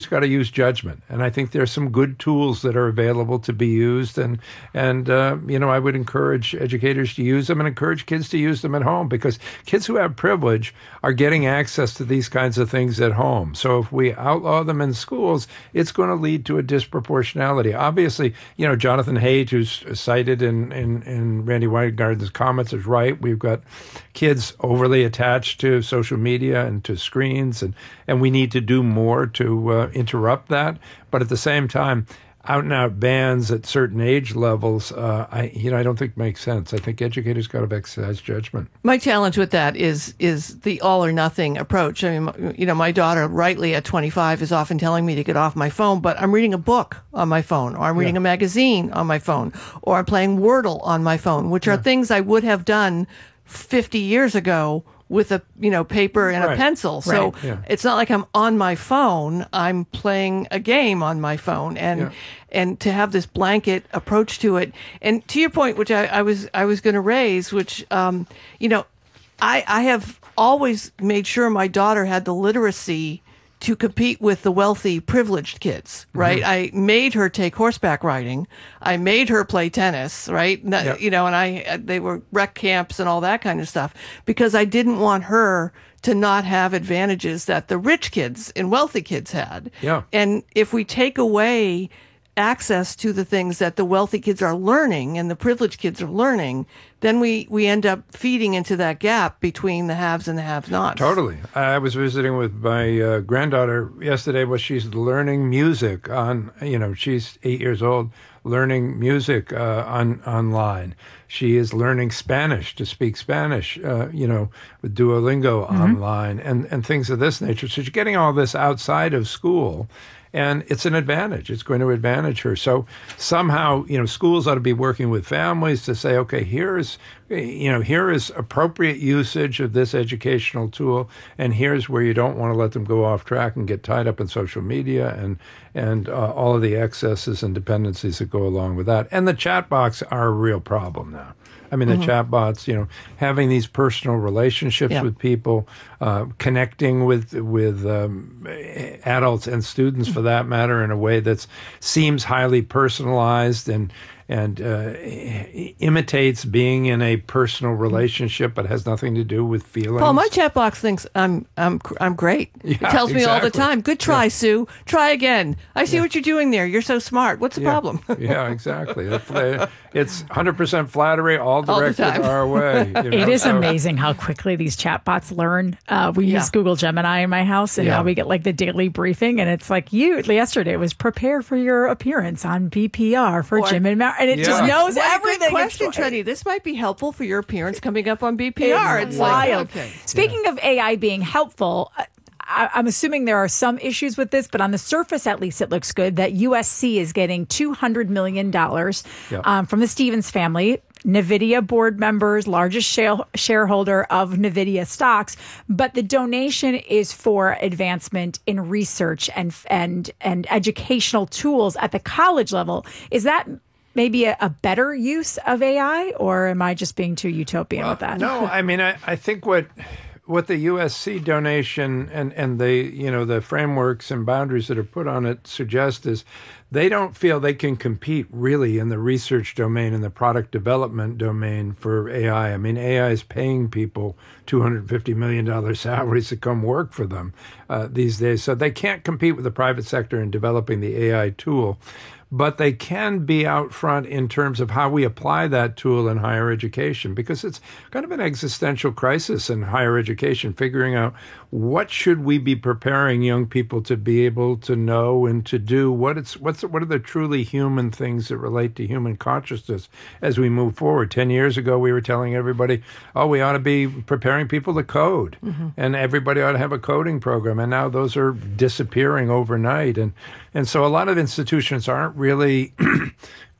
got to use judgment, and I think there's some good tools that are available to be used, and I would encourage educators to use them and encourage kids to use them at home, because kids who have privilege are getting access to these kinds of things at home. So if we outlaw them in schools, it's going to lead to a disproportionality. Obviously, Jonathan Haidt, who's cited in Randy Weingarten's comments, is right. We've got kids overly attached to social media and to screens, and we need to do more to interrupt that. But at the same time, out-and-out bans at certain age levels, I don't think makes sense. I think educators got to exercise judgment. My challenge with that is the all-or-nothing approach. I mean, my daughter, rightly at 25, is often telling me to get off my phone, but I'm reading a book on my phone, or I'm reading a magazine on my phone, or I'm playing Wordle on my phone, which are things I would have done 50 years ago with a paper and a pencil. So it's not like I'm on my phone. I'm playing a game on my phone, and to have this blanket approach to it. And to your point, which I was going to raise, which I have always made sure my daughter had the literacy to compete with the wealthy, privileged kids, right? I made her take horseback riding. I made her play tennis, right? And they were rec camps and all that kind of stuff, because I didn't want her to not have advantages that the rich kids and wealthy kids had. Yeah. And if we take away access to the things that the wealthy kids are learning and the privileged kids are learning, then we end up feeding into that gap between the haves and the have-nots. Totally. I was visiting with my granddaughter yesterday. She's learning music on, she's 8 years old, learning music online. She is learning Spanish, to speak Spanish, with Duolingo online and things of this nature. So she's getting all this outside of school. And it's an advantage. It's going to advantage her. So somehow, schools ought to be working with families to say, okay, here is appropriate usage of this educational tool, and here's where you don't want to let them go off track and get tied up in social media and all of the excesses and dependencies that go along with that. And the chat box are a real problem now. I mean, the chatbots, having these personal relationships with people, connecting with adults and students, for that matter, in a way that seems highly personalized and imitates being in a personal relationship, but has nothing to do with feelings. Paul, my chat box thinks I'm great. It tells me all the time, "Good try, Sue. Try again. I see what you're doing there. You're so smart. What's the problem?" Yeah, exactly. It's 100% flattery, all directed our way. It is amazing how quickly these chatbots learn. We use Google Gemini in my house, and now we get like the daily briefing, and it's like yesterday it was prepare for your appearance on BPR for Jim and Mary. And it just knows everything. Good question, Trendy. This might be helpful for your appearance coming up on BPR. It's wild. Speaking of AI being helpful, I'm assuming there are some issues with this, but on the surface, at least, it looks good that USC is getting $200 million from the Stevens family. NVIDIA board members, largest shareholder of NVIDIA stocks, but the donation is for advancement in research and educational tools at the college level. Is that maybe a better use of AI, or am I just being too utopian with that? No, I mean, I think what the USC donation and the frameworks and boundaries that are put on it suggest is they don't feel they can compete really in the research domain and the product development domain for AI. I mean, AI is paying people $250 million salaries to come work for them these days. So they can't compete with the private sector in developing the AI tool. But they can be out front in terms of how we apply that tool in higher education, because it's kind of an existential crisis in higher education, figuring out what should we be preparing young people to be able to know and to do, what are the truly human things that relate to human consciousness as we move forward. 10 years ago, we were telling everybody, we ought to be preparing people to code, and everybody ought to have a coding program. And now those are disappearing overnight. And so a lot of institutions aren't really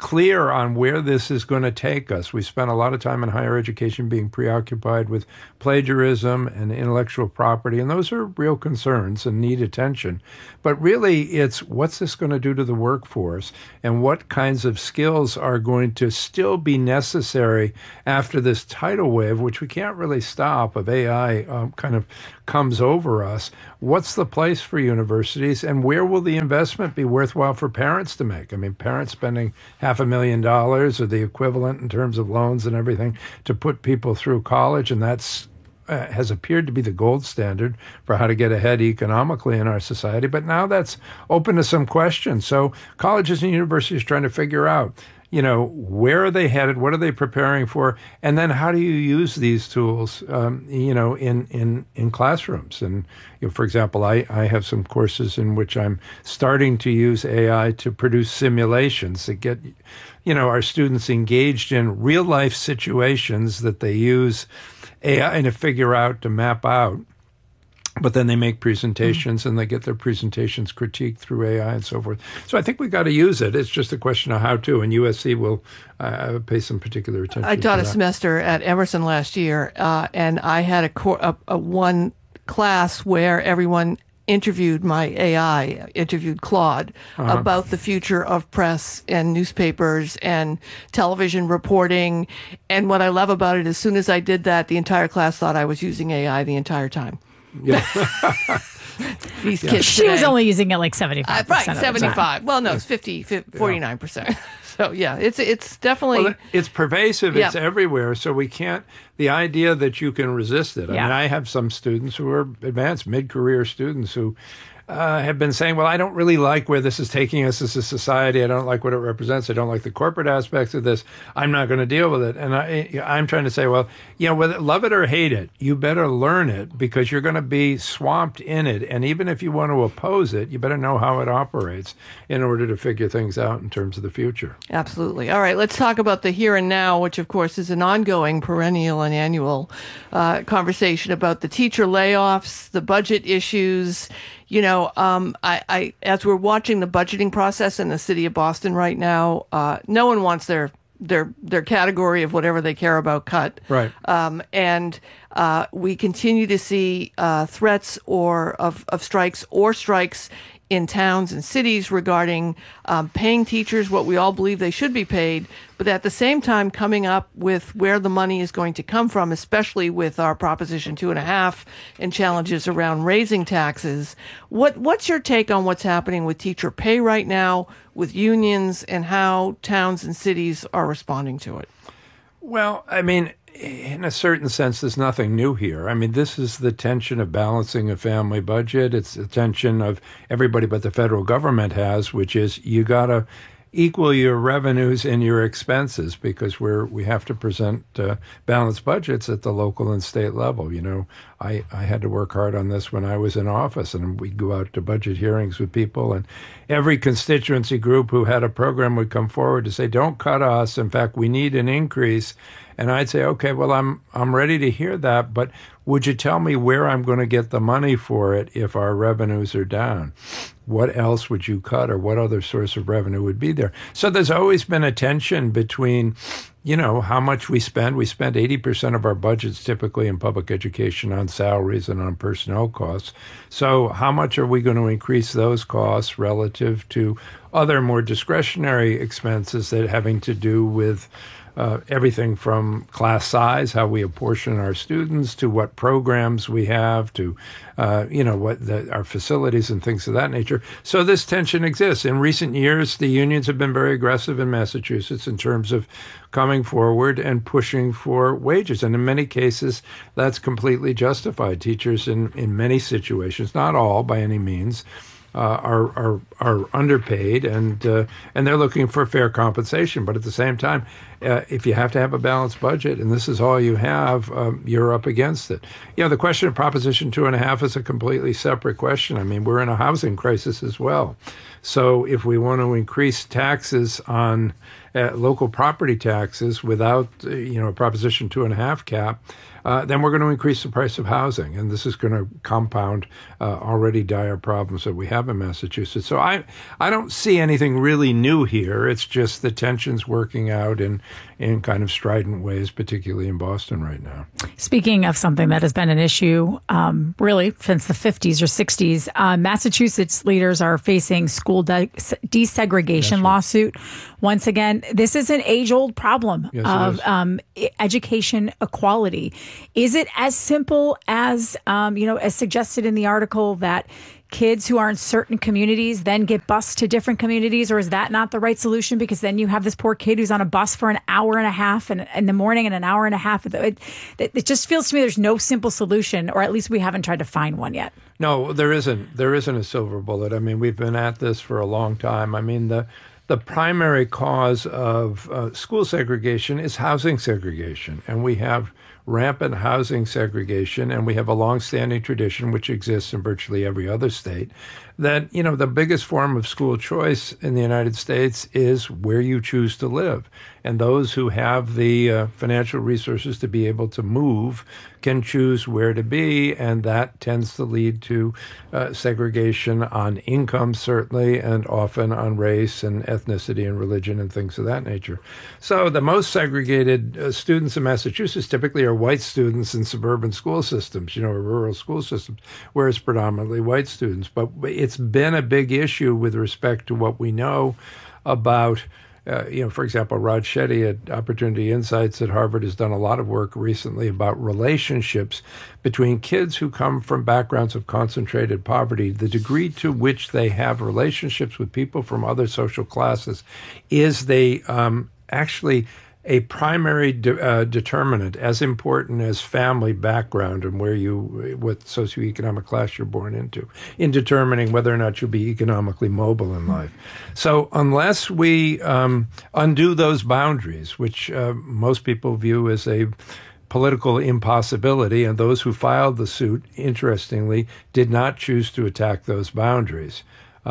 clear on where this is going to take us. We spent a lot of time in higher education being preoccupied with plagiarism and intellectual property, and those are real concerns and need attention. But really, it's what's this going to do to the workforce, and what kinds of skills are going to still be necessary after this tidal wave, which we can't really stop, of AI kind of comes over us. What's the place for universities, and where will the investment be worthwhile for parents to make? I mean, parents spending $500,000 or the equivalent in terms of loans and everything to put people through college, and that's has appeared to be the gold standard for how to get ahead economically in our society. But now that's open to some questions. So colleges and universities are trying to figure out, where are they headed? What are they preparing for? And then how do you use these tools, in classrooms? And, for example, I have some courses in which I'm starting to use AI to produce simulations that get, our students engaged in real life situations that they use AI to figure out, to map out. But then they make presentations and they get their presentations critiqued through AI and so forth. So I think we got to use it. It's just a question of how to. And USC will pay some particular attention. I taught a semester at Emerson last year, and I had a one class where everyone interviewed my AI, interviewed Claude about the future of press and newspapers and television reporting. And what I love about it, as soon as I did that, the entire class thought I was using AI the entire time. Yeah. These kids She was only using it like 75%. Right, 75. Well, no, it's 49%. So, yeah, it's definitely... Well, it's pervasive. It's everywhere. So we can't... The idea that you can resist it. I mean, I have some students who are advanced mid-career students who have been saying, well, I don't really like where this is taking us as a society. I don't like what it represents. I don't like the corporate aspects of this. I'm not going to deal with it. And I'm trying to say, well, whether love it or hate it, you better learn it because you're going to be swamped in it. And even if you want to oppose it, you better know how it operates in order to figure things out in terms of the future. Absolutely. All right, let's talk about the here and now, which, of course, is an ongoing, perennial, and annual conversation about the teacher layoffs, the budget issues. I as we're watching the budgeting process in the city of Boston right now, no one wants their category of whatever they care about cut. Right. And we continue to see threats of strikes or strikes in towns and cities regarding paying teachers what we all believe they should be paid, but at the same time coming up with where the money is going to come from, especially with our Proposition 2.5 and challenges around raising taxes. What's your take on what's happening with teacher pay right now, with unions, and how towns and cities are responding to it? Well, I mean, in a certain sense, there's nothing new here. I mean, this is the tension of balancing a family budget. It's the tension of everybody but the federal government has, which is you got to equal your revenues and your expenses because we have to present balanced budgets at the local and state level. I had to work hard on this when I was in office, and we'd go out to budget hearings with people, and every constituency group who had a program would come forward to say, don't cut us. In fact, we need an increase. And I'd say, okay, well, I'm ready to hear that, but would you tell me where I'm going to get the money for it if our revenues are down? What else would you cut, or what other source of revenue would be there? So there's always been a tension between, how much we spend. We spend 80% of our budgets typically in public education on salaries and on personnel costs. So how much are we going to increase those costs relative to other more discretionary expenses that having to do with everything from class size, how we apportion our students, to what programs we have, to our facilities and things of that nature. So this tension exists. In recent years, the unions have been very aggressive in Massachusetts in terms of coming forward and pushing for wages. And in many cases, that's completely justified. Teachers in many situations, not all by any means, are underpaid, and they're looking for fair compensation. But at the same time, if you have to have a balanced budget and this is all you have, you're up against it. The question of Proposition 2.5 is a completely separate question. I mean, we're in a housing crisis as well. So if we want to increase taxes on local property taxes without a Proposition 2.5 cap, then we're going to increase the price of housing, and this is going to compound already dire problems that we have. have in Massachusetts. So I don't see anything really new here. It's just the tensions working out in kind of strident ways, particularly in Boston right now. Speaking of something that has been an issue really since the 50s or 60s, Massachusetts leaders are facing school desegregation lawsuit. Once again, this is an age-old problem of education equality. Is it as simple as, as suggested in the article, that kids who are in certain communities then get bused to different communities, or is that not the right solution? Because then you have this poor kid who's on a bus for an hour and a half in the morning and an hour and a half. It just feels to me there's no simple solution, or at least we haven't tried to find one yet. No, there isn't. There isn't a silver bullet. I mean, we've been at this for a long time. I mean, the primary cause of school segregation is housing segregation, and we have rampant housing segregation, and we have a longstanding tradition, which exists in virtually every other state, that, the biggest form of school choice in the United States is where you choose to live. And those who have the financial resources to be able to move can choose where to be, and that tends to lead to segregation on income, certainly, and often on race and ethnicity and religion and things of that nature. So the most segregated students in Massachusetts typically are white students in suburban school systems, or rural school systems, where it's predominantly white students. But it's been a big issue with respect to what we know about for example, Raj Shetty at Opportunity Insights at Harvard has done a lot of work recently about relationships between kids who come from backgrounds of concentrated poverty. The degree to which they have relationships with people from other social classes is they actually a primary determinant, as important as family background and what socioeconomic class you're born into, in determining whether or not you'll be economically mobile in life. So unless we undo those boundaries, which most people view as a political impossibility, and those who filed the suit, interestingly, did not choose to attack those boundaries.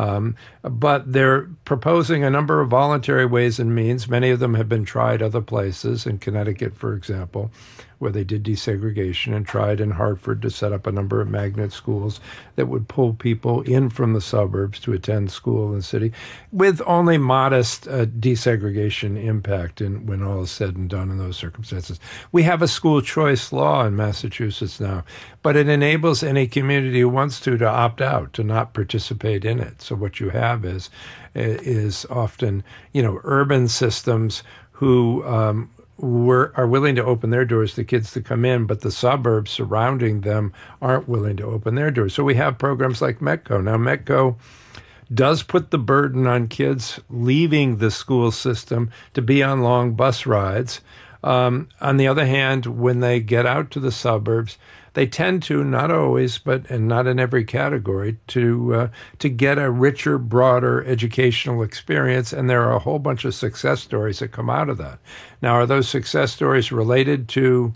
But they're proposing a number of voluntary ways and means. Many of them have been tried other places, in Connecticut, for example, where they did desegregation, and tried in Hartford to set up a number of magnet schools that would pull people in from the suburbs to attend school in the city, with only modest desegregation impact when all is said and done in those circumstances. We have a school choice law in Massachusetts now, but it enables any community who wants to opt out, to not participate in it. So what you have is often, urban systems who are willing to open their doors to kids to come in, but the suburbs surrounding them aren't willing to open their doors. So we have programs like METCO. Now, METCO does put the burden on kids leaving the school system to be on long bus rides. On the other hand, when they get out to the suburbs, they tend to, not always, and not in every category, to get a richer, broader educational experience. And there are a whole bunch of success stories that come out of that. Now, are those success stories related to,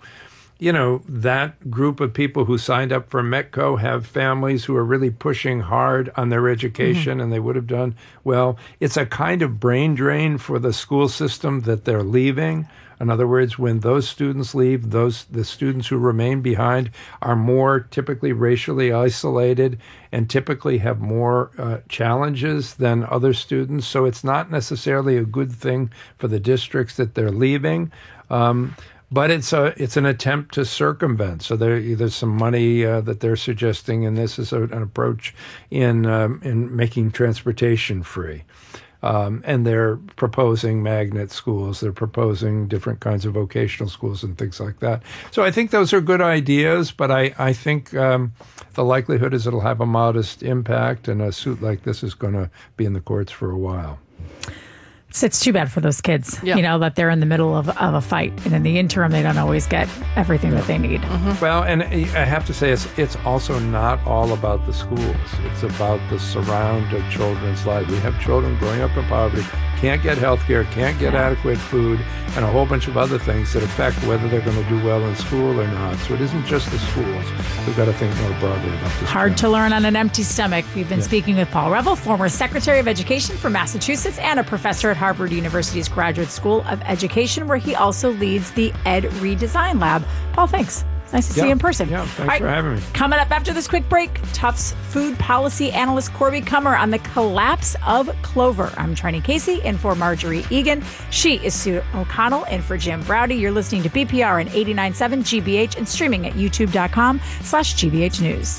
that group of people who signed up for METCO have families who are really pushing hard on their education, and they would have done well? It's a kind of brain drain for the school system that they're leaving. In other words, when those students leave, the students who remain behind are more typically racially isolated and typically have more challenges than other students. So it's not necessarily a good thing for the districts that they're leaving. But it's an attempt to circumvent. So there's some money that they're suggesting, and this is an approach in making transportation free. And they're proposing magnet schools. They're proposing different kinds of vocational schools and things like that. So I think those are good ideas, but I think the likelihood is it'll have a modest impact, and a suit like this is going to be in the courts for a while. It's too bad for those kids, that they're in the middle of a fight. And in the interim, they don't always get everything that they need. Mm-hmm. Well, and I have to say, it's also not all about the schools. It's about the surround of children's lives. We have children growing up in poverty, can't get health care, can't get adequate food, and a whole bunch of other things that affect whether they're going to do well in school or not. So it isn't just the schools. We've got to think more broadly about this. Hard to learn on an empty stomach. We've been speaking with Paul Reville, former Secretary of Education for Massachusetts and a professor at Harvard University's Graduate School of Education, where he also leads the Ed Redesign Lab. Paul, thanks. Nice to see you in person. Yeah, thanks for having me. Coming up after this quick break, Tufts food policy analyst Corby Kummer on the collapse of Clover. I'm Trini Casey in for Marjorie Egan. She is Sue O'Connell in for Jim Browdy. You're listening to BPR and 89.7 GBH and streaming at youtube.com/GBH News.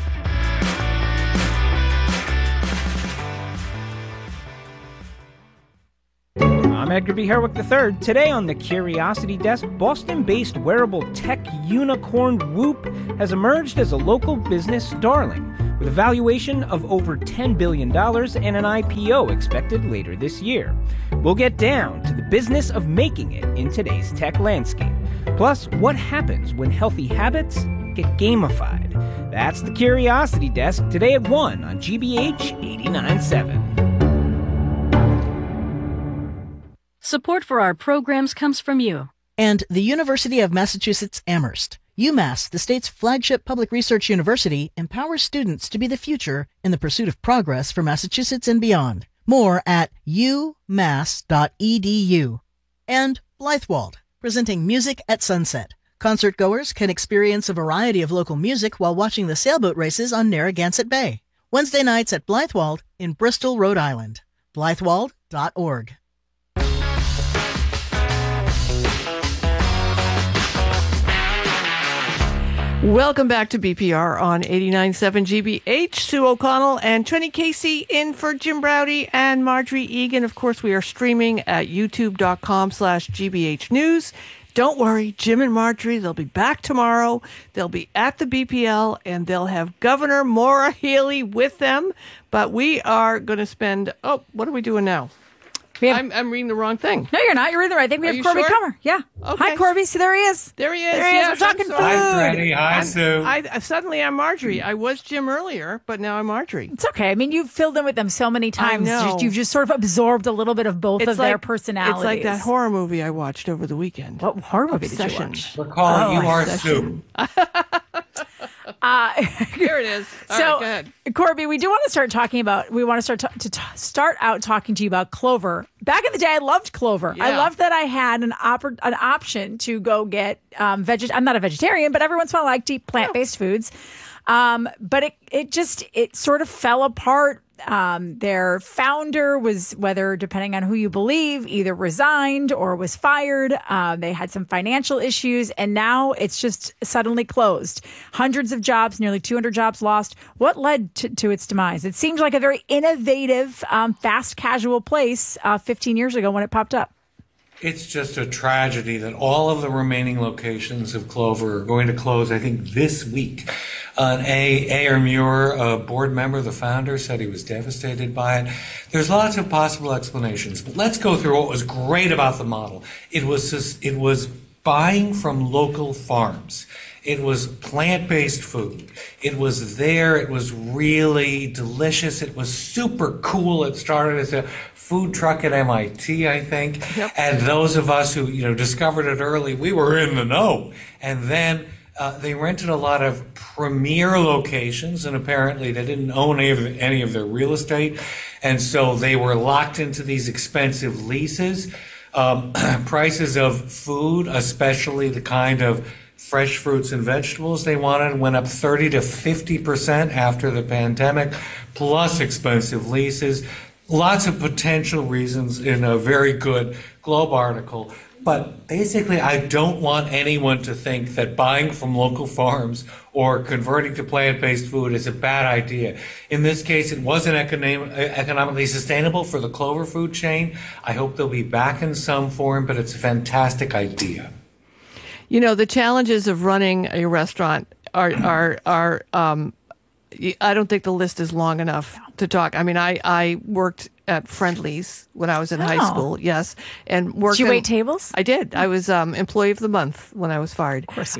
I'm Edgar B. Herwick III. Today on the Curiosity Desk, Boston-based wearable tech unicorn Whoop has emerged as a local business darling, with a valuation of over $10 billion and an IPO expected later this year. We'll get down to the business of making it in today's tech landscape. Plus, what happens when healthy habits get gamified? That's the Curiosity Desk, today at 1 on GBH 89.7. Support for our programs comes from you. And the University of Massachusetts Amherst. UMass, the state's flagship public research university, empowers students to be the future in the pursuit of progress for Massachusetts and beyond. More at umass.edu. And Blythewald, presenting Music at Sunset. Concertgoers can experience a variety of local music while watching the sailboat races on Narragansett Bay. Wednesday nights at Blythewald in Bristol, Rhode Island. Blythewald.org. Welcome back to BPR on 89.7 GBH. Sue O'Connell and Trini Casey in for Jim Browdy and Marjorie Egan. Of course, we are streaming at youtube.com/GBH News. Don't worry, Jim and Marjorie, they'll be back tomorrow. They'll be at the BPL, and they'll have Governor Maura Healey with them. But we are going to spend... Oh, what are we doing now? I'm reading the wrong thing. No, you're not. You're reading the right thing. We have Corby Kummer. Yeah. Okay. Hi, Corby. See, there he is. There he is. There he is. We're talking food. Hi, Freddie. Hi, Sue. Suddenly I'm Marjorie. I was Jim earlier, but now I'm Marjorie. It's okay. I mean, you've filled in with them so many times. I know. You've just sort of absorbed a little bit of both of their personalities. It's like that horror movie I watched over the weekend. What horror movie did you watch? We're calling you our Sue. Here it is. All right, go ahead. Corby, we do want to start talking about. We want to start out talking to you about Clover. Back in the day, I loved Clover. Yeah. I loved that I had an option to go get veg. I'm not a vegetarian, but every once in a while I like to eat plant-based foods. But it sort of fell apart. Their founder was, depending on who you believe, either resigned or was fired. They had some financial issues, and now it's just suddenly closed. Hundreds of jobs, nearly 200 jobs lost. What led to its demise? It seemed like a very innovative, fast casual place 15 years ago when it popped up. It's just a tragedy that all of the remaining locations of Clover are going to close, I think, this week. Ayer Muir, a board member, the founder, said he was devastated by it. There's lots of possible explanations, but let's go through what was great about the model. It was buying from local farms. It was plant-based food. It was there. It was really delicious. It was super cool. It started as a food truck at MIT, I think. Yep. And those of us who, discovered it early, we were in the know. And then they rented a lot of premier locations, and apparently they didn't own any of their real estate. And so they were locked into these expensive leases. Prices of food, especially the kind of fresh fruits and vegetables they wanted, went up 30 to 50% after the pandemic, plus expensive leases. Lots of potential reasons in a very good Globe article. But basically, I don't want anyone to think that buying from local farms or converting to plant-based food is a bad idea. In this case, it wasn't economically sustainable for the Clover food chain. I hope they'll be back in some form, but it's a fantastic idea. The challenges of running a restaurant are I don't think the list is long enough to talk. I mean, I worked at Friendly's when I was in high school, yes. And worked. Did you wait tables? I did. I was employee of the month when I was fired. Of course you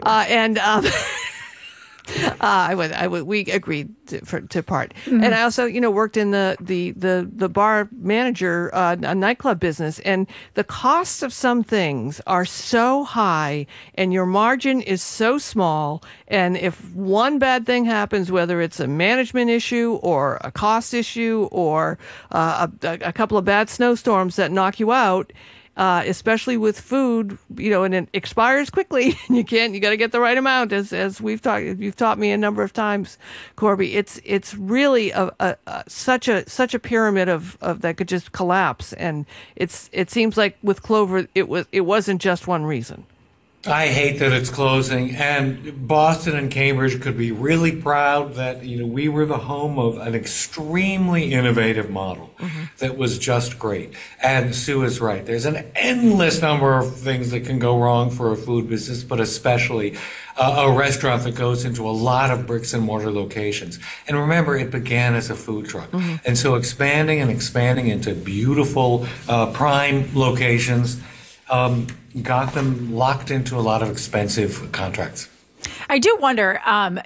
were. We agreed to part. Mm-hmm. And I also, worked in the bar manager, a nightclub business. And the costs of some things are so high and your margin is so small. And if one bad thing happens, whether it's a management issue or a cost issue or a couple of bad snowstorms that knock you out, especially with food, and it expires quickly. And you got to get the right amount, as you've taught me a number of times, Corby. It's really such a pyramid of that could just collapse. And it seems like with Clover, it wasn't just one reason. I hate that it's closing, and Boston and Cambridge could be really proud that we were the home of an extremely innovative model that was just great. And Sue is right. There's an endless number of things that can go wrong for a food business, but especially a restaurant that goes into a lot of bricks and mortar locations. And remember, it began as a food truck. And so expanding into beautiful prime locations got them locked into a lot of expensive contracts. I do wonder,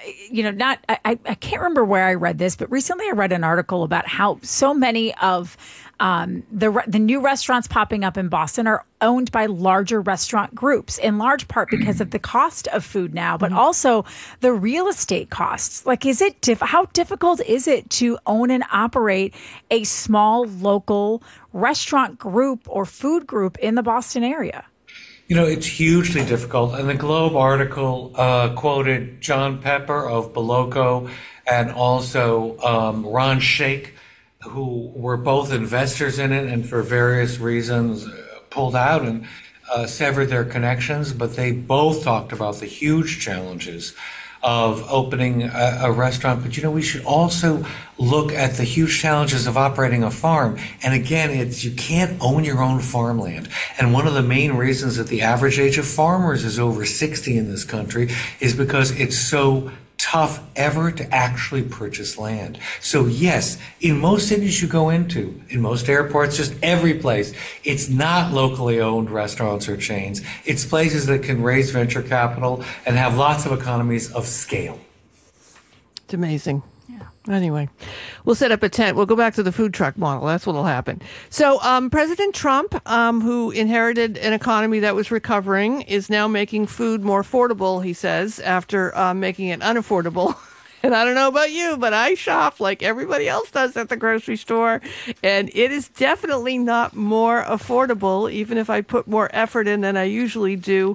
I can't remember where I read this, but recently I read an article about how so many of the new restaurants popping up in Boston are owned by larger restaurant groups, in large part because of the cost of food now, but also the real estate costs. Like, how difficult is it to own and operate a small local restaurant group or food group in the Boston area? It's hugely difficult. And the Globe article quoted John Pepper of Boloco and also Ron Shaich, who were both investors in it and for various reasons pulled out and severed their connections. But they both talked about the huge challenges of opening a restaurant. But, we should also look at the huge challenges of operating a farm. And again, you can't own your own farmland. And one of the main reasons that the average age of farmers is over 60 in this country is because it's so tough ever to actually purchase land. So yes, in most cities you go into, in most airports, just every place, it's not locally owned restaurants or chains. It's places that can raise venture capital and have lots of economies of scale. It's amazing. Anyway, we'll set up a tent. We'll go back to the food truck model. That's what will happen. So President Trump, who inherited an economy that was recovering, is now making food more affordable, he says, after making it unaffordable. And I don't know about you, but I shop like everybody else does at the grocery store. And it is definitely not more affordable, even if I put more effort in than I usually do.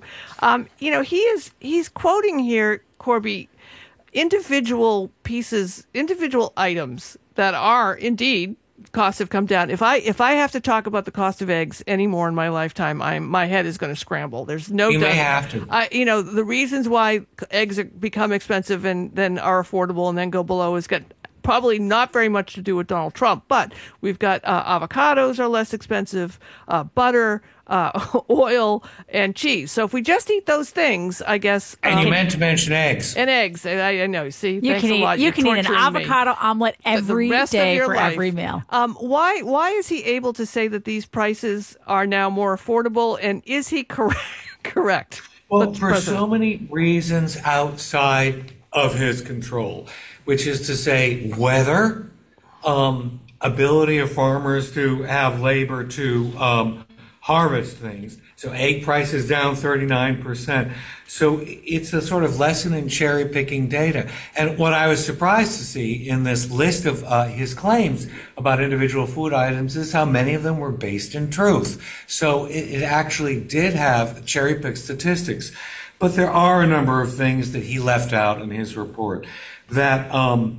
He's quoting here, Corby, individual items that are indeed costs have come down. If I have to talk about the cost of eggs anymore in my lifetime, my head is going to scramble. There's no doubt. You may have to. The reasons why eggs become expensive and then are affordable and then go below has got probably not very much to do with Donald Trump, but we've got avocados are less expensive, butter, oil, and cheese. So if we just eat those things, I guess. And you meant to mention eggs. And eggs. I know. See, thanks a lot. You can eat an avocado omelet every day for every meal. Why is he able to say that these prices are now more affordable? And is he correct? Well, for so many reasons outside of his control, which is to say weather, ability of farmers to have labor to harvest things. So egg prices down 39%. So it's a sort of lesson in cherry picking data. And what I was surprised to see in this list of his claims about individual food items is how many of them were based in truth. So it actually did have cherry picked statistics. But there are a number of things that he left out in his report that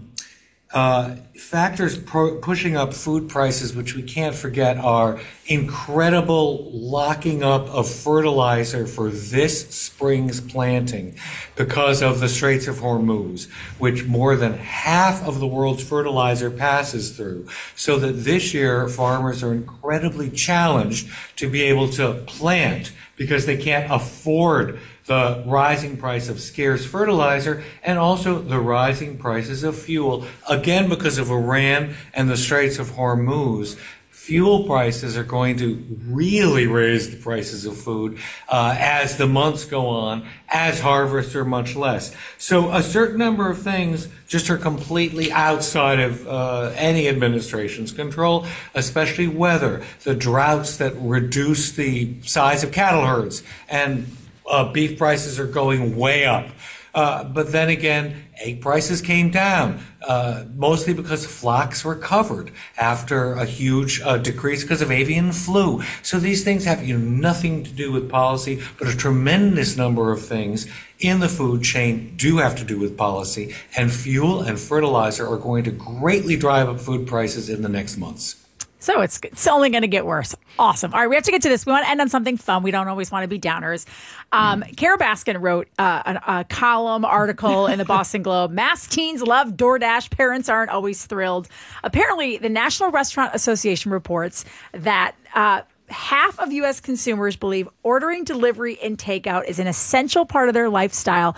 factors pushing up food prices, which we can't forget, are incredible locking up of fertilizer for this spring's planting because of the Straits of Hormuz, which more than half of the world's fertilizer passes through. So that this year, farmers are incredibly challenged to be able to plant because they can't afford the rising price of scarce fertilizer and also the rising prices of fuel. Again, because of Iran and the Straits of Hormuz, fuel prices are going to really raise the prices of food as the months go on, as harvests are much less. So a certain number of things just are completely outside of any administration's control, especially weather, the droughts that reduce the size of cattle herds, and beef prices are going way up. But then again, egg prices came down, mostly because flocks were covered after a huge decrease because of avian flu. So these things have nothing to do with policy, but a tremendous number of things in the food chain do have to do with policy, and fuel and fertilizer are going to greatly drive up food prices in the next months. So it's only going to get worse. Awesome. All right, we have to get to this. We want to end on something fun. We don't always want to be downers. Kara Baskin wrote a column article in the Boston Globe. Mass teens love DoorDash. Parents aren't always thrilled. Apparently, the National Restaurant Association reports that half of U.S. consumers believe ordering delivery and takeout is an essential part of their lifestyle.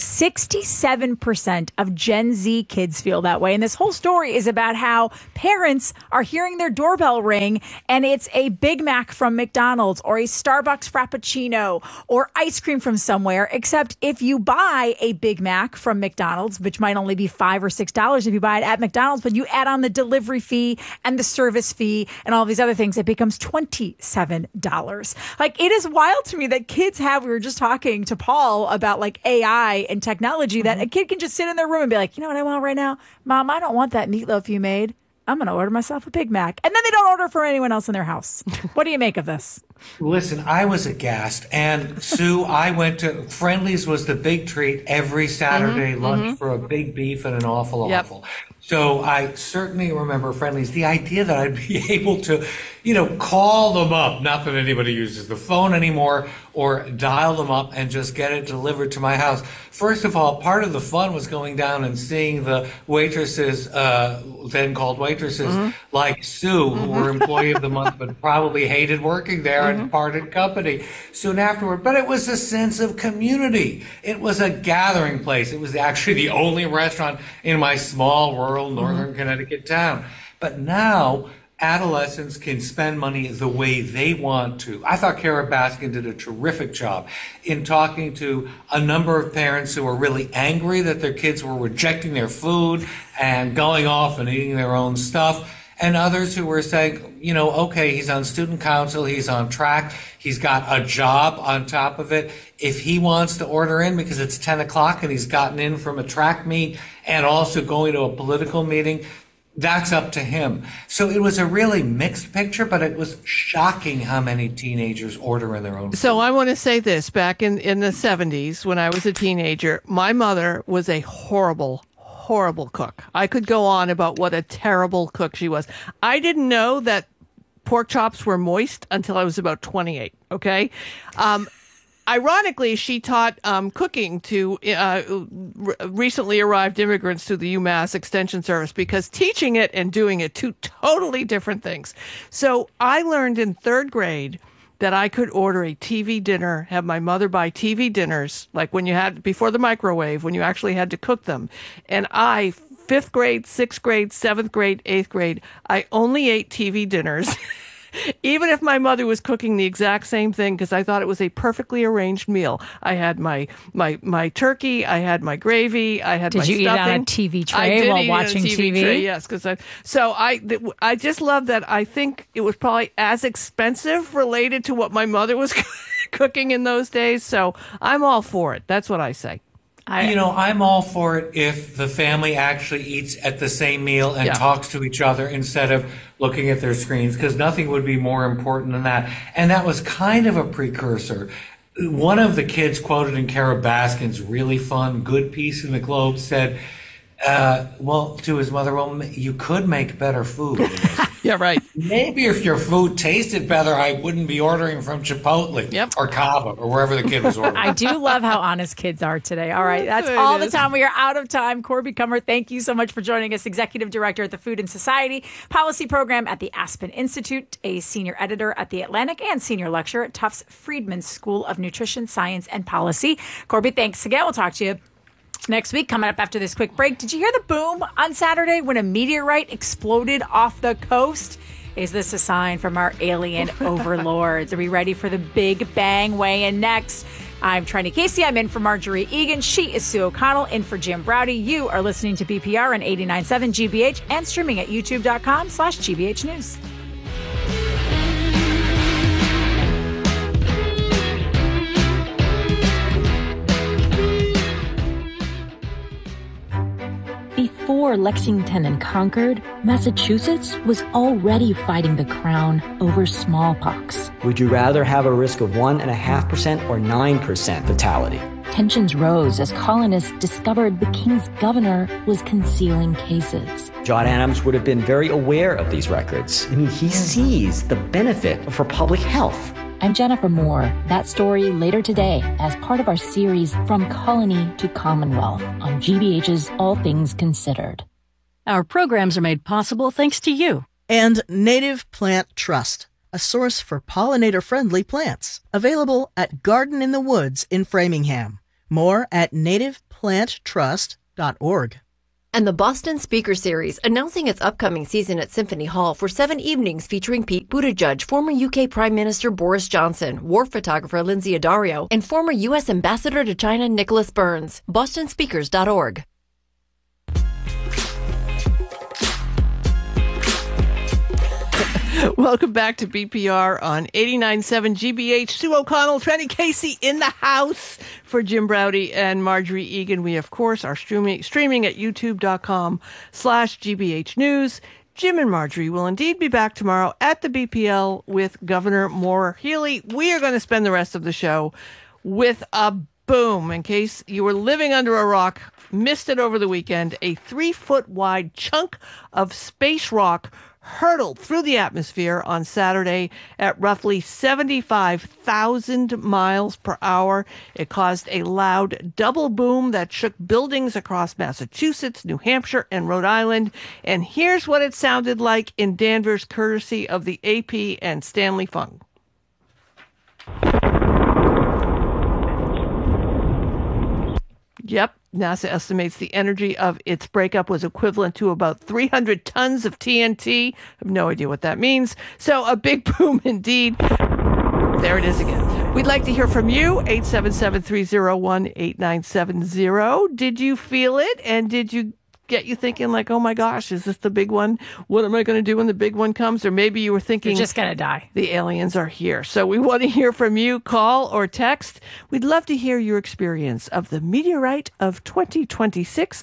67% of Gen Z kids feel that way. And this whole story is about how parents are hearing their doorbell ring and it's a Big Mac from McDonald's or a Starbucks Frappuccino or ice cream from somewhere. Except if you buy a Big Mac from McDonald's, which might only be $5 or $6 if you buy it at McDonald's, but you add on the delivery fee and the service fee and all these other things, it becomes $27. Like, it is wild to me that kids have, we were just talking to Paul about like AI and technology, that a kid can just sit in their room and be like, you know what I want right now? Mom, I don't want that meatloaf you made. I'm going to order myself a Big Mac. And then they don't order for anyone else in their house. What do you make of this? Listen, I was aghast. And Sue, I went to Friendly's was the big treat every Saturday lunch for a big beef and an awful. So I certainly remember Friendly's. The idea that I'd be able to, call them up, not that anybody uses the phone anymore, or dial them up and just get it delivered to my house. First of all, part of the fun was going down and seeing the waitresses, then called waitresses, like Sue, who were employee of the month, but probably hated working there and parted company soon afterward. But it was a sense of community. It was a gathering place. It was actually the only restaurant in my small rural northern Connecticut town. But now adolescents can spend money the way they want to. I thought Kara Baskin did a terrific job in talking to a number of parents who were really angry that their kids were rejecting their food and going off and eating their own stuff, and others who were saying, okay, he's on student council, he's on track, he's got a job on top of it. If he wants to order in because it's 10 o'clock and he's gotten in from a track meet and also going to a political meeting, that's up to him. So it was a really mixed picture, but it was shocking how many teenagers order in their own food. So I want to say this. Back in the 70s, when I was a teenager, my mother was a horrible cook. I could go on about what a terrible cook she was. I didn't know that pork chops were moist until I was about 28, okay? Ironically, she taught cooking to recently arrived immigrants to the UMass Extension Service, because teaching it and doing it, two totally different things. So I learned in third grade that I could order a TV dinner, have my mother buy TV dinners, like when you had, before the microwave, when you actually had to cook them. And I, 5th grade, 6th grade, 7th grade, 8th grade, I only ate TV dinners. Even if my mother was cooking the exact same thing, because I thought it was a perfectly arranged meal. I had my turkey, I had my gravy, I had my stuffing. Did you eat on a TV tray while watching TV? Tray, yes, because I just love that. I think it was probably as expensive related to what my mother was cooking in those days. So I'm all for it. That's what I say. I'm all for it if the family actually eats at the same meal and talks to each other instead of looking at their screens, because nothing would be more important than that. And that was kind of a precursor. One of the kids quoted in Kara Baskin's really fun, good piece in the Globe said, to his mother, you could make better food. Yeah, right. Maybe if your food tasted better, I wouldn't be ordering from Chipotle or Cava or wherever the kid was ordering. I do love how honest kids are today. All right, that's all the time. We are out of time. Corby Kummer, thank you so much for joining us. Executive Director at the Food and Society Policy Program at the Aspen Institute, a Senior Editor at The Atlantic, and Senior Lecturer at Tufts Friedman School of Nutrition, Science, and Policy. Corby, thanks again. We'll talk to you next week. Coming up after this quick break, did you hear the boom on Saturday when a meteorite exploded off the coast? Is this a sign from our alien overlords? Are we ready for the Big Bang weigh-in next? I'm Trendy Casey. I'm in for Marjorie Egan. She is Sue O'Connell, in for Jim Browdy. You are listening to BPR on 89.7 GBH and streaming at youtube.com/GBH News. before Lexington and Concord, Massachusetts was already fighting the crown over smallpox. Would you rather have a risk of 1.5% or 9% fatality? Tensions rose as colonists discovered the king's governor was concealing cases. John Adams would have been very aware of these records. I mean, he sees the benefit for public health. I'm Jennifer Moore. That story later today as part of our series From Colony to Commonwealth on GBH's All Things Considered. Our programs are made possible thanks to you. And Native Plant Trust, a source for pollinator-friendly plants. Available at Garden in the Woods in Framingham. More at nativeplanttrust.org. And the Boston Speaker Series, announcing its upcoming season at Symphony Hall for 7 evenings featuring Pete Buttigieg, former UK Prime Minister Boris Johnson, war photographer Lindsay Addario, and former U.S. Ambassador to China Nicholas Burns. BostonSpeakers.org. Welcome back to BPR on 89.7 GBH. Sue O'Connell, Trenny Casey in the house for Jim Braude and Marjorie Egan. We, of course, are streaming at youtube.com/GBH News. Jim and Marjorie will indeed be back tomorrow at the BPL with Governor Maura Healey. We are going to spend the rest of the show with a boom. In case you were living under a rock, missed it over the weekend, a 3-foot wide chunk of space rock hurtled through the atmosphere on Saturday at roughly 75,000 miles per hour. It caused a loud double boom that shook buildings across Massachusetts, New Hampshire, and Rhode Island. And here's what it sounded like in Danvers, courtesy of the AP and Stanley Fung. Yep. NASA estimates the energy of its breakup was equivalent to about 300 tons of TNT. I have no idea what that means. So a big boom indeed. There it is again. We'd like to hear from you, 877-301-8970. Did you feel it? And did you get you thinking like, oh my gosh, is this the big one? What am I going to do when the big one comes? Or maybe you were thinking, you're just going to die. The aliens are here. So we want to hear from you. Call or text. We'd love to hear your experience of the meteorite of 2026.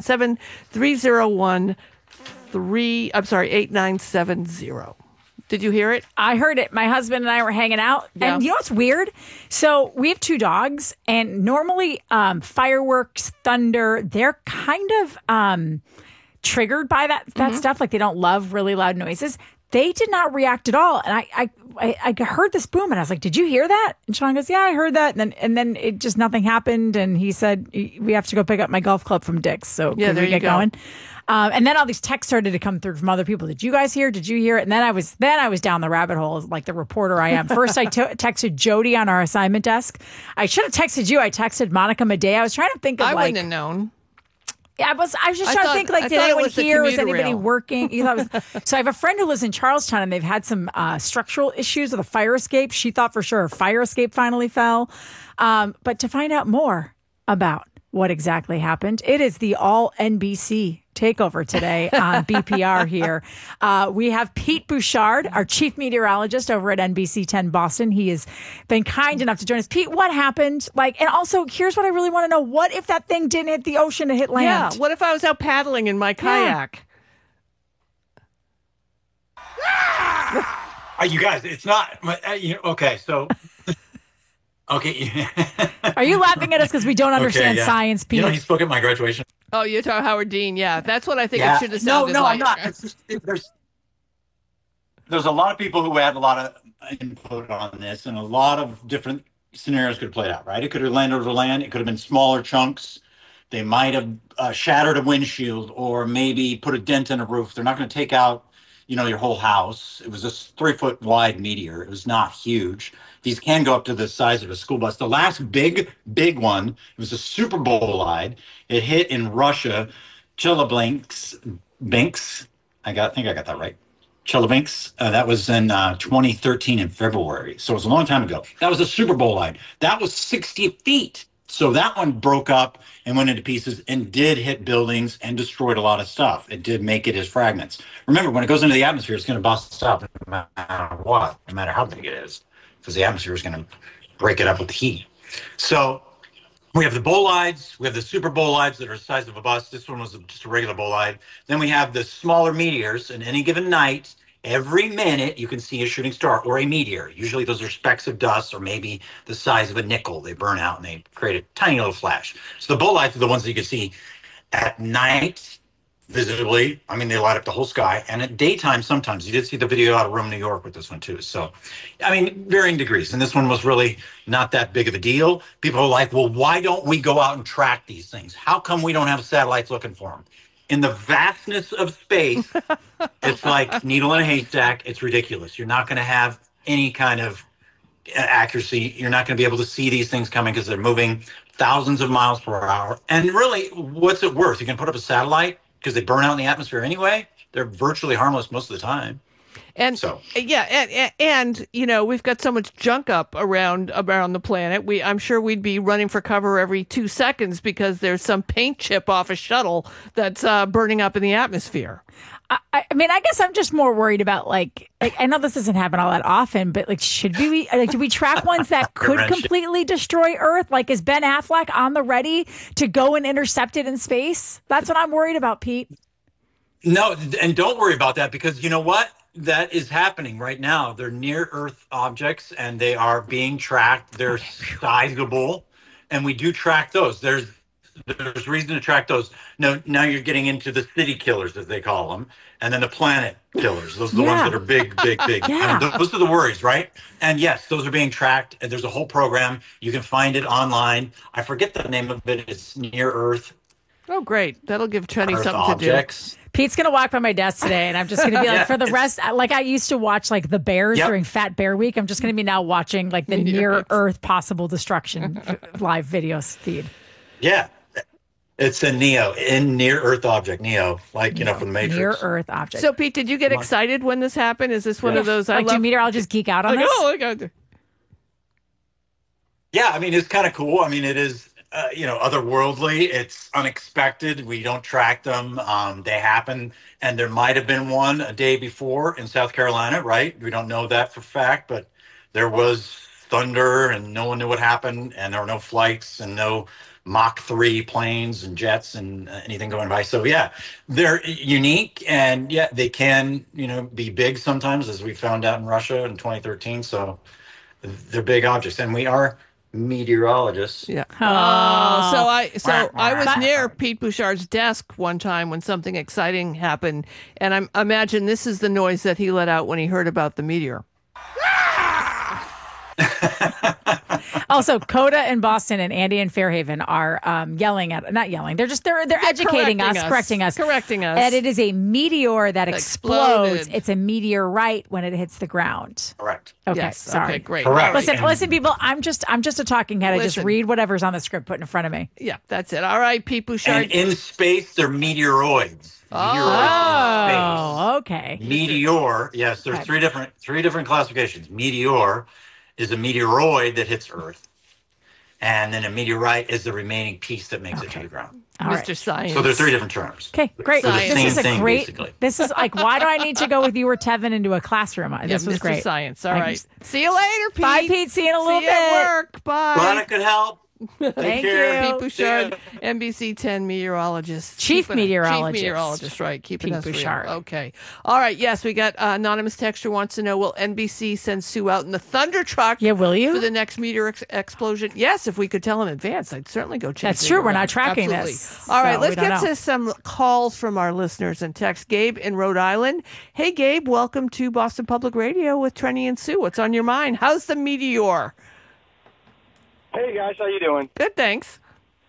877-301-8970. Did you hear it? I heard it. My husband and I were hanging out. Yeah. And you know what's weird? So we have 2 dogs, and normally fireworks, thunder, they're kind of triggered by that stuff. Like they don't love really loud noises. They did not react at all. And I heard this boom, and I was like, did you hear that? And Sean goes, yeah, I heard that. And then it just, nothing happened. And he said, we have to go pick up my golf club from Dick's. So yeah, there you go. Going? And then all these texts started to come through from other people. Did you guys hear? Did you hear it? And then I was down the rabbit hole like the reporter I am. First, I texted Jody on our assignment desk. I should have texted you. I texted Monica Madea. I was trying to think of I wouldn't have known. Yeah, I was just trying to think like, did anyone hear? Was anybody working? You thought it was, so I have a friend who lives in Charlestown, and they've had some structural issues with a fire escape. She thought for sure a fire escape finally fell. But to find out more about what exactly happened, it is the all NBC takeover today on BPR here. We have Pete Bouchard, our chief meteorologist over at NBC 10 Boston. He has been kind enough to join us. Pete, what happened? Like, and also, here's what I really want to know. What if that thing didn't hit the ocean, it hit land? Yeah, what if I was out paddling in my kayak? Yeah. You guys, it's not, okay, so... Okay. Are you laughing at us because we don't understand science, Pete? He spoke at my graduation. Oh, you're talking Howard Dean. Yeah, that's what I think it should have sounded like. No, I'm not. It's just, there's a lot of people who had a lot of input on this, and a lot of different scenarios could have played out, right? It could have landed over land. It could have been smaller chunks. They might have shattered a windshield or maybe put a dent in a roof. They're not going to take out, your whole house. It was a 3-foot wide meteor. It was not huge. These can go up to the size of a school bus. The last big one, it was a Super Bowl-wide. It hit in Russia, Chelyabinsk. I think I got that right. Chelyabinsk. That was in 2013 in February. So it was a long time ago. That was a Super Bowl-wide. That was 60 feet. So that one broke up and went into pieces and did hit buildings and destroyed a lot of stuff. It did make it as fragments. Remember, when it goes into the atmosphere, it's going to bust up no matter what, no matter how big it is, because the atmosphere is going to break it up with the heat. So We have the bolides. We have the super bolides that are the size of a bus. This one was just a regular bolide. Then we have the smaller meteors. And any given night, every minute, you can see a shooting star or a meteor. Usually those are specks of dust or maybe the size of a nickel. They burn out and they create a tiny little flash. So the bolides are the ones that you can see at night, visibly. I mean, they light up the whole sky. And at daytime, sometimes. You did see the video out of Rome, New York with this one, too. So, I mean, varying degrees. And this one was really not that big of a deal. People are like, well, why don't we go out and track these things? How come we don't have satellites looking for them? In the vastness of space, it's like needle in a haystack. It's ridiculous. You're not going to have any kind of accuracy. You're not going to be able to see these things coming because they're moving thousands of miles per hour. And really, what's it worth? You can put up a satellite because they burn out in the atmosphere anyway. They're virtually harmless most of the time. And so, and you know, we've got so much junk up around the planet. I'm sure we'd be running for cover every 2 seconds because there's some paint chip off a shuttle that's burning up in the atmosphere. I mean, I guess I'm just more worried about like I know this doesn't happen all that often, but like, should we do we track ones that could completely destroy Earth? Like, is Ben Affleck on the ready to go and intercept it in space? That's what I'm worried about, Pete. No, and don't worry about that because you know what? That is happening right now. They're near Earth objects and they are being tracked. They're sizable, and we do track those. There's reason to track those. Now you're getting into the city killers, as they call them, and then the planet killers. Those are the ones that are big. Yeah. And those are the worries, right? And yes, those are being tracked. And there's a whole program. You can find it online. I forget the name of it. It's Near Earth. Oh, great. That'll give Chenny something objects. to do. Pete's going to walk by my desk today, and I'm just going to be like, for the rest, like I used to watch like the bears during Fat Bear Week. I'm just going to be now watching like the Near Earth possible destruction live videos feed. Yeah. It's a near Earth object, NEO, like, you know, from the Matrix. Near Earth object. So, Pete, did you get excited when this happened? Is this one of those? Do meteorologists geek out on this? Oh, God. Yeah, I mean, it's kind of cool. I mean, it is, you know, otherworldly. It's unexpected. We don't track them. They happen. And there might have been one a day before in South Carolina, right? We don't know that for fact, but there was thunder and no one knew what happened. And there were no flights and no Mach 3 planes and jets and anything going by. So, yeah, they're unique. And, yeah, they can, you know, be big sometimes, as we found out in Russia in 2013. So they're big objects. And we are meteorologists. Yeah. So I was near Pete Bouchard's desk one time when something exciting happened. And I imagine this is the noise that he let out when he heard about the meteor. Also, Coda in Boston and Andy in Fairhaven are not yelling. They're educating us, correcting us. And it is a meteor that explodes. It's a meteorite when it hits the ground. Correct. Okay, yes, sorry. Okay, great. Correct. Listen, people. I'm just a talking head. I just read whatever's on the script put in front of me. Yeah, that's it. All right, Pete Bouchard. And in space, they're meteoroids. Oh, okay. Meteor. Yes, there's three different classifications. Meteor is a meteoroid that hits Earth, and then a meteorite is the remaining piece that makes it to the ground. Mr. Science. So there are three different terms. Okay, great. This is great. Basically. This is like, why do I need to go with you or Tevin into a classroom? This was Mr. great. Science. All right. See you later, Pete. Bye, Pete. See you in a little bit. At work. Bye. Glad I could help. Thank you. Pete Bouchard, NBC 10 meteorologist. Chief meteorologist. Chief meteorologist, right. Keeping us Bouchard. real. Okay. All right. Yes, we got anonymous texter wants to know, will NBC send Sue out in the Thunder Truck? Yeah, will you? For the next meteor explosion? Yes, if we could tell in advance, I'd certainly go check. That's true. We're not tracking this. All right. Let's get to some calls from our listeners and text. Gabe in Rhode Island. Hey, Gabe. Welcome to Boston Public Radio with Trenny and Sue. What's on your mind? How's the meteor? Hey guys, how you doing? Good, thanks.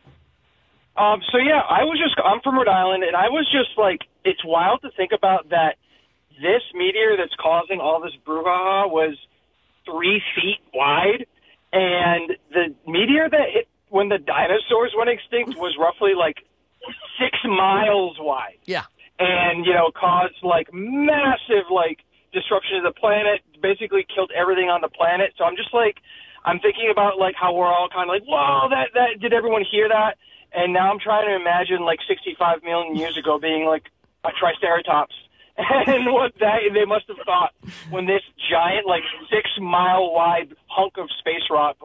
I'm from Rhode Island, and I was just like, it's wild to think about that this meteor that's causing all this brouhaha was 3 feet wide, and the meteor that hit when the dinosaurs went extinct was roughly like 6 miles wide. Yeah. And, you know, caused like massive like disruption to the planet, basically killed everything on the planet. So I'm just like, I'm thinking about like how we're all kind of like, whoa, that did everyone hear that? And now I'm trying to imagine like 65 million years ago being like a triceratops, and what they must have thought when this giant like 6 mile wide hunk of space rock like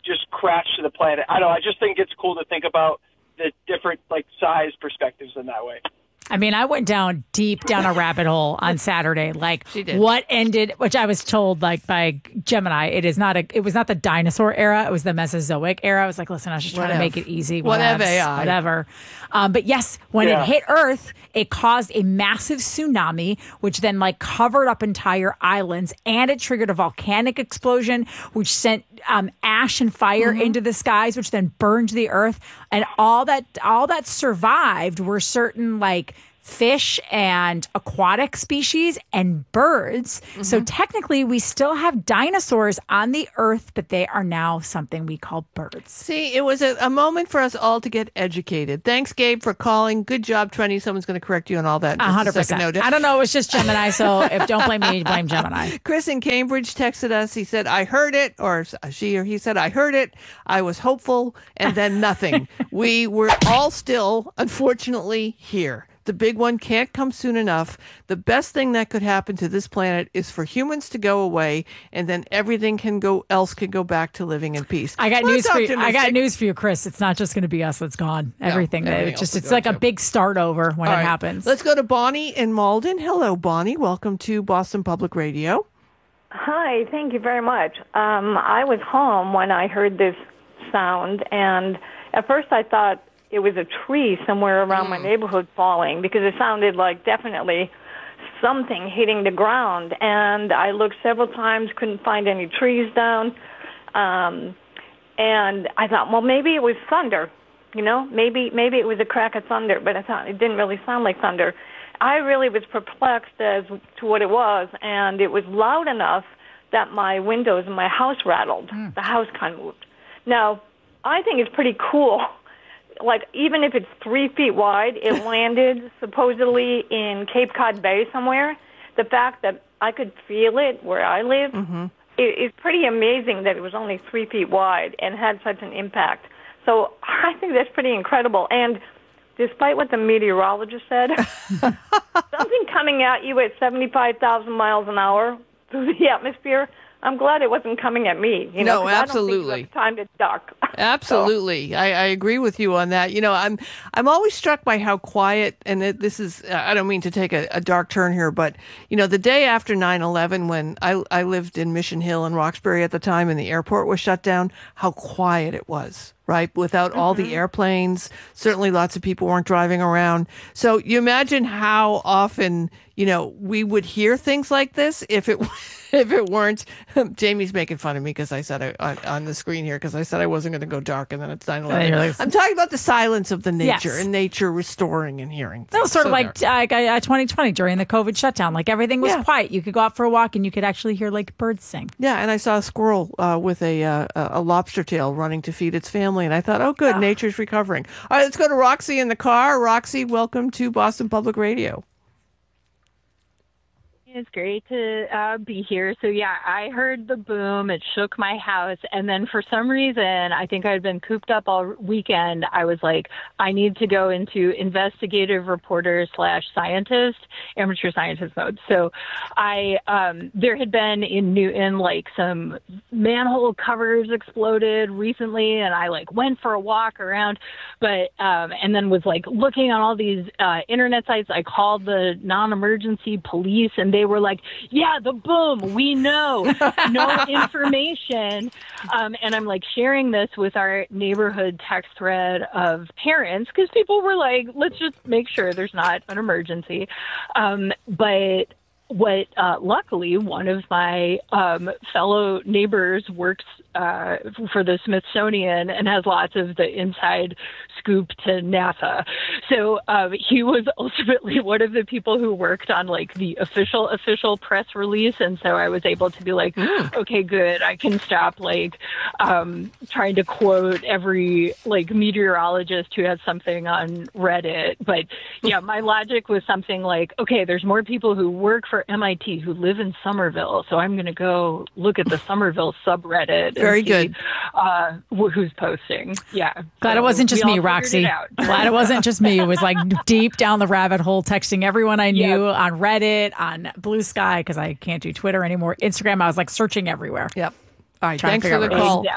just crash to the planet. I don't know. I just think it's cool to think about the different like size perspectives in that way. I mean, I went deep down a rabbit hole on Saturday. Like, what ended, which I was told like by Gemini, it was not the dinosaur era, it was the Mesozoic era. I was like, listen, I was just trying to make it easy. Whatever. But yes, when it hit Earth, it caused a massive tsunami, which then like covered up entire islands, and it triggered a volcanic explosion, which sent ash and fire into the skies, which then burned the Earth. And all that survived were certain like fish and aquatic species and birds. So technically we still have dinosaurs on the Earth, but they are now something we call birds. See, it was a moment for us all to get educated. Thanks, Gabe, for calling. Good job, Trenny. Someone's going to correct you on all that. 100%. I don't know. It was just Gemini. So if don't blame me, blame Gemini. Chris in Cambridge texted us. He said, I heard it, or he said, I heard it. I was hopeful, and then nothing. We were all still, unfortunately, here. The big one can't come soon enough. The best thing that could happen to this planet is for humans to go away, and then everything can go back to living in peace. I got news for you, Chris. It's not just going to be us that's gone. Everything. It's like a big start over when it happens. Let's go to Bonnie in Malden. Hello, Bonnie. Welcome to Boston Public Radio. Hi. Thank you very much. I was home when I heard this sound, and at first I thought it was a tree somewhere around my neighborhood falling, because it sounded like definitely something hitting the ground. And I looked several times, couldn't find any trees down. And I thought, well, maybe it was thunder. You know, maybe it was a crack of thunder, but I thought it didn't really sound like thunder. I really was perplexed as to what it was, and it was loud enough that my windows in my house rattled. The house kind of moved. Now, I think it's pretty cool. Like, even if it's 3 feet wide, it landed supposedly in Cape Cod Bay somewhere. The fact that I could feel it where I live, it's pretty amazing that it was only 3 feet wide and had such an impact. So I think that's pretty incredible. And despite what the meteorologist said, something coming at you at 75,000 miles an hour through the atmosphere, I'm glad it wasn't coming at me. You know, absolutely. I don't think it was time to duck. Absolutely. I agree with you on that. You know, I'm always struck by how quiet, and this is, I don't mean to take a dark turn here, but, you know, the day after 9/11, when I lived in Mission Hill and Roxbury at the time and the airport was shut down, how quiet it was. Right? Without all the airplanes, certainly lots of people weren't driving around. So you imagine how often, you know, we would hear things like this if it weren't. Jamie's making fun of me because I said on the screen here, because I said I wasn't going to go dark, and then it's 9/11. I'm talking about the silence of the nature and nature restoring and hearing. That was sort of like 2020 during the COVID shutdown. Like, everything was quiet. You could go out for a walk and you could actually hear like birds sing. Yeah, and I saw a squirrel with a lobster tail running to feed its family. And I thought, oh, good, nature's recovering. All right, let's go to Roxy in the car. Roxy, welcome to Boston Public Radio. It's great to be here. So, yeah, I heard the boom. It shook my house. And then for some reason, I think I'd been cooped up all weekend. I was like, I need to go into investigative reporter / scientist, amateur scientist mode. So there had been in Newton, like, some manhole covers exploded recently. And I like went for a walk around, and then was like looking on all these internet sites. I called the non-emergency police, and they were like, yeah, the boom, we know, no information. And I'm like sharing this with our neighborhood text thread of parents, because people were like, let's just make sure there's not an emergency. But luckily, one of my fellow neighbors works for the Smithsonian and has lots of the inside scoop to NASA. So he was ultimately one of the people who worked on like the official press release. And so I was able to be like, okay, good. I can stop like trying to quote every like meteorologist who has something on Reddit. But yeah, my logic was something like, okay, there's more people who work for MIT who live in Somerville. So I'm going to go look at the Somerville subreddit. Very good. Who's posting. Yeah. Glad it wasn't just me, Roxy. Glad it wasn't just me. It was like deep down the rabbit hole, texting everyone I knew on Reddit, on Blue Sky, because I can't do Twitter anymore. Instagram, I was like searching everywhere. Yep. All right. Thanks for the call.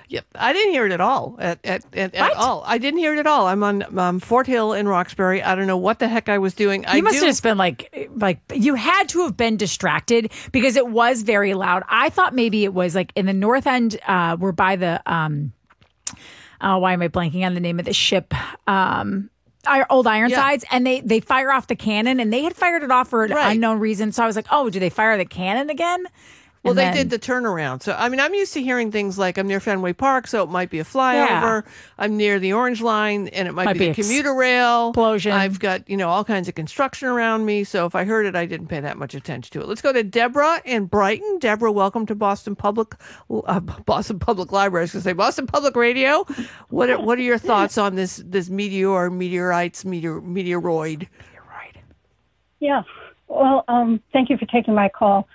Yep, I didn't hear it at all. At all, I didn't hear it at all. I'm on Fort Hill in Roxbury. I don't know what the heck I was doing. You must have just been like you had to have been distracted because it was very loud. I thought maybe it was like in the north end. We're by the why am I blanking on the name of the ship? Our Old Ironsides, and they fire off the cannon, and they had fired it off for an unknown reason. So I was like, oh, do they fire the cannon again? Well, they did the turnaround. So, I mean, I'm used to hearing things like I'm near Fenway Park, so it might be a flyover. Yeah. I'm near the Orange Line, and it might be the commuter rail. Explosion. I've got, all kinds of construction around me. So if I heard it, I didn't pay that much attention to it. Let's go to Deborah in Brighton. Deborah, welcome to Boston Public Library. I was going to say Boston Public Radio. What are your thoughts on this meteoroid? Yeah. Well, thank you for taking my call.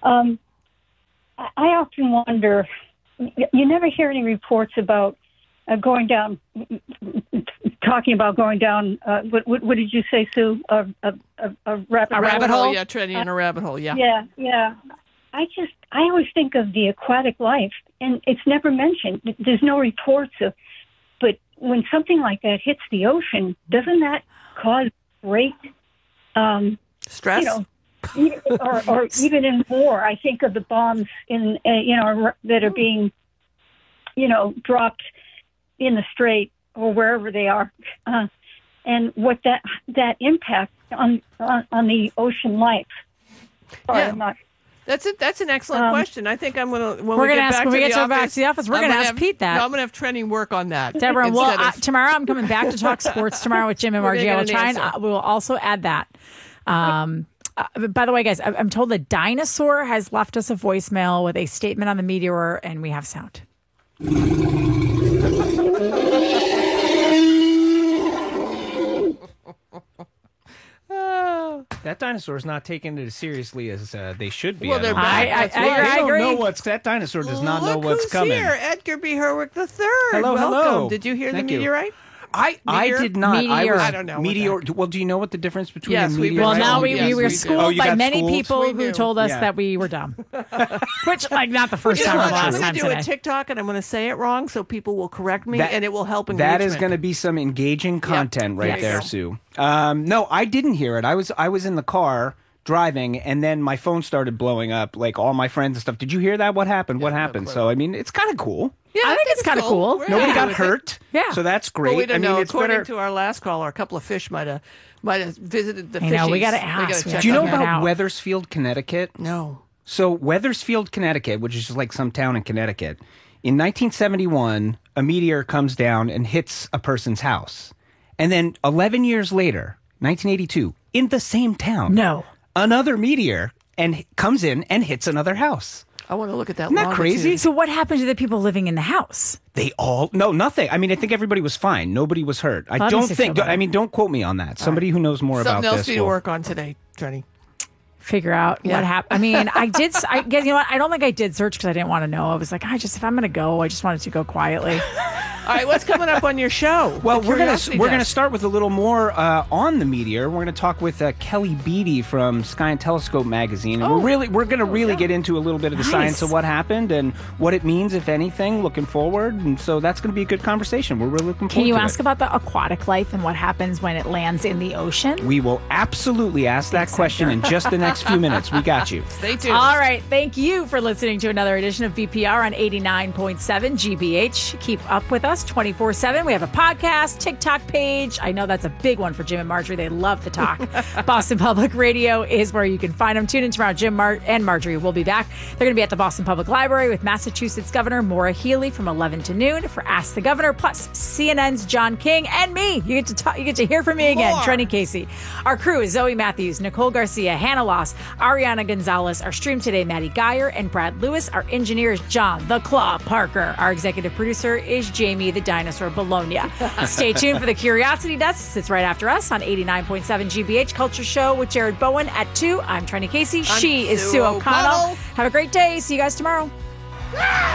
I often wonder, you never hear any reports about going down, talking about going down, what did you say, Sue? A rabbit hole? Yeah, treading in a rabbit hole, yeah. Yeah. I always think of the aquatic life, and it's never mentioned. There's no reports of, but when something like that hits the ocean, doesn't that cause great stress? Or even in war, I think of the bombs in that are being, dropped in the strait or wherever they are, and what that impact on the ocean life. That's an excellent question. I think I'm gonna when we're we gonna get ask back when we to get the back office, to the office. We're gonna ask Pete that. No, I'm gonna have training work on that, Deborah. Well, tomorrow I'm coming back to talk sports tomorrow with Jim and Margie. I will try and we will also add that. By the way, guys, I'm told the dinosaur has left us a voicemail with a statement on the meteor, and we have sound. That dinosaur is not taking it as seriously as they should be. Well, they're back. I agree. That dinosaur does not know what's coming. Here, Edgar B. Herwick III. Hello, welcome. hello. Did you hear Thank the meteorite? I did not. Meteor. I don't know. Meteor. Well, do you know what the difference between a meteor? Well, now we were schooled by many people who told us Yeah. that we were dumb. Which, not the first time or last time I'm today. going to do a TikTok, and I'm going to say it wrong, so people will correct me, and it will help engagement. That is going to be some engaging content right there, Sue. No, I didn't hear it. I was in the car driving, and then my phone started blowing up, like all my friends and stuff. Did you hear that? What happened? What happened? So, I mean, it's kind of cool. Yeah, I think it's kind of cool. Nobody got hurt. Yeah. So that's great. Well, we don't know. It's According better. to our last caller, a couple of fish might have visited the I know, fishies. we gotta ask. check Do you know on that. about Wethersfield, Connecticut? No. So Wethersfield, Connecticut, which is just like some town in Connecticut, in 1971, a meteor comes down and hits a person's house. And then 11 years later, 1982, in the same town, another meteor comes in and hits another house. I want to look at that. Isn't that crazy? So what happened to the people living in the house? Nothing. I mean, I think everybody was fine. Nobody was hurt. I don't think. Don't quote me on that. Somebody who knows more about this. Something else for you to work on today, Trenny. Figure out what happened. I mean, I guess you know what? I don't think I did search because I didn't want to know. I was like, if I'm going to go, I just wanted to go quietly. All right, what's coming up on your show? Well, we're gonna start with a little more on the meteor. We're gonna talk with Kelly Beatty from Sky and Telescope magazine. And we're gonna really get into a little bit of the science of what happened and what it means, if anything, looking forward. And so that's gonna be a good conversation. We're really looking forward to it. Can you ask about the aquatic life and what happens when it lands in the ocean? We will absolutely ask that question in just the next few minutes. We got you. Stay tuned. All right. Thank you for listening to another edition of VPR on 89.7 GBH. Keep up with us 24/7. We have a podcast, TikTok page. I know that's a big one for Jim and Marjorie. They love to talk. Boston Public Radio is where you can find them. Tune in tomorrow. Jim and Marjorie will be back. They're going to be at the Boston Public Library with Massachusetts Governor Maura Healey from 11 to noon for Ask the Governor, plus CNN's John King and me. You get to hear from me again, Trenny Casey. Our crew is Zoe Matthews, Nicole Garcia, Hannah Loss, Ariana Gonzalez. Our stream today, Maddie Geyer and Brad Lewis. Our engineer is John the Claw Parker. Our executive producer is Jamie the Dinosaur Bologna. Stay tuned for the Curiosity Desk. It's right after us on 89.7 GBH Culture Show with Jared Bowen at 2. I'm Trenny Casey. She is Sue O'Connell. Have a great day. See you guys tomorrow.